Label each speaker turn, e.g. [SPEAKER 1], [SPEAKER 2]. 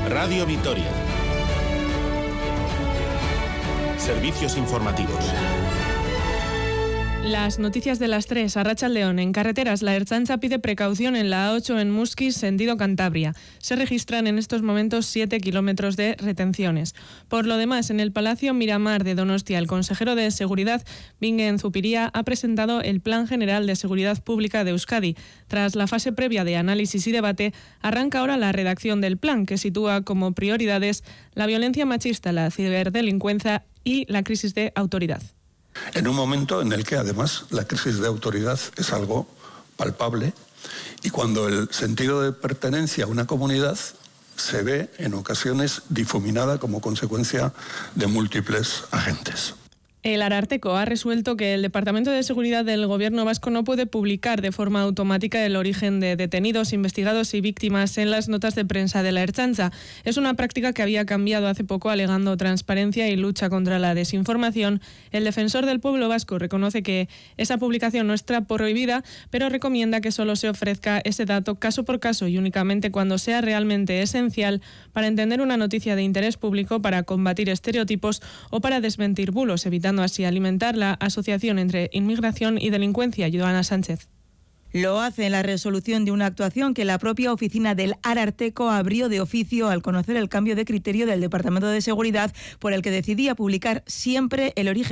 [SPEAKER 1] Radio Vitoria. Servicios informativos.
[SPEAKER 2] Las noticias de las 3, Arratsaldeon. En carreteras, la Ertzaintza pide precaución en la A8 en Muskiz, sentido Cantabria. Se registran en estos momentos 7 kilómetros de retenciones. Por lo demás, en el Palacio Miramar de Donostia, el consejero de Seguridad, Bingen Zupiria, ha presentado el Plan General de Seguridad Pública de Euskadi. Tras la fase previa de análisis y debate, arranca ahora la redacción del plan, que sitúa como prioridades la violencia machista, la ciberdelincuencia y la crisis de autoridad.
[SPEAKER 3] En un momento en el que además la crisis de autoridad es algo palpable y cuando el sentido de pertenencia a una comunidad se ve en ocasiones difuminada como consecuencia de múltiples agentes.
[SPEAKER 2] El Ararteko ha resuelto que el Departamento de Seguridad del Gobierno vasco no puede publicar de forma automática el origen de detenidos, investigados y víctimas en las notas de prensa de la Ertzaintza. Es una práctica que había cambiado hace poco alegando transparencia y lucha contra la desinformación. El defensor del pueblo vasco reconoce que esa publicación no está prohibida, pero recomienda que solo se ofrezca ese dato caso por caso y únicamente cuando sea realmente esencial para entender una noticia de interés público, para combatir estereotipos o para desmentir bulos, evitando así alimentar la asociación entre inmigración y delincuencia. Joana Sánchez.
[SPEAKER 4] Lo hace en la resolución de una actuación que la propia oficina del Ararteko abrió de oficio al conocer el cambio de criterio del Departamento de Seguridad por el que decidía publicar siempre el origen